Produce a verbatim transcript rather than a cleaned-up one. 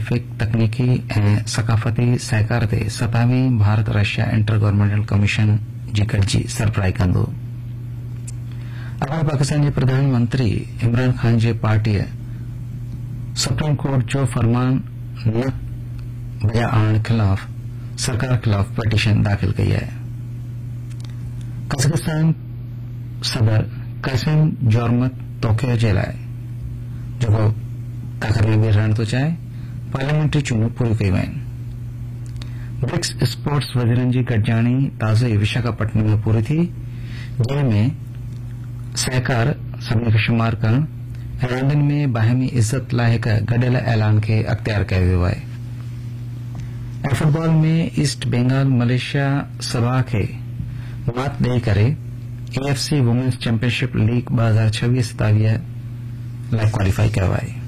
Pacific तकनीकी ऐं सकाफ़ती सहकार ते सतावीं Bharat Russia inter governmental commission जी गॾिजी सरबराही कंदो। अॻाणे पाकिस्तान जे प्रधानमंत्री इमरान ख़ान जे पार्टीअ सुप्रीम कोर्ट जो फरमान न बया आणण खिलाफ़ सरकार खिलाफ़ पिटीशन दाख़िल कई आहे। कज़ाकिस्तान सदर कासिम जोरमत तोक़े जे लाइ जेको ताक़त में बि रहण थो चाहे, पार्लियामेंट्री चूंडूं पूरियूं कयूं आहिनि। ब्रिक्स स्पोर्ट्स वज़ीरनि जी गॾिजाणी ताज़ो ई विशाखापट्टनम में पूरी थी, जंहिंमें सहकार सभिनी खे शुमार करण ऐं रांदियुनि में बाहिमी इज़त लाइ हिक गॾियल ऐलान खे अख़्तियार कयो वियो आहे। ऐं फुटबॉल में ईस्ट बंगाल मलेशिया सबा खे मात ॾेई करे एएफसी वुमेन्स चैंपियनशिप लीग ॿ हज़ार छवीह सतावीह लाइ क्वालिफाई कयो आहे।